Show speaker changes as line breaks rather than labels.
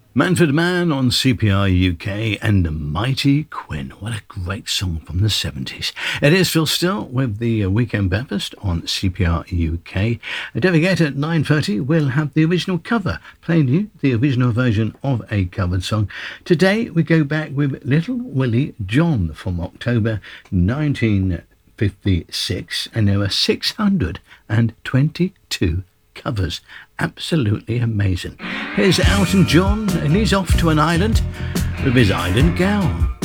Manfred Mann on CPR UK and the Mighty Quinn. What a great song from the 70s. It is Phil Still with the Weekend Breakfast on CPR UK. And don't forget, at 9:30 we'll have the original cover, playing you the original version of a covered song. Today we go back with Little Willie John from October 1956, and there are 622 covers. Absolutely amazing. Here's Elton John, and he's off to an island with his island gal.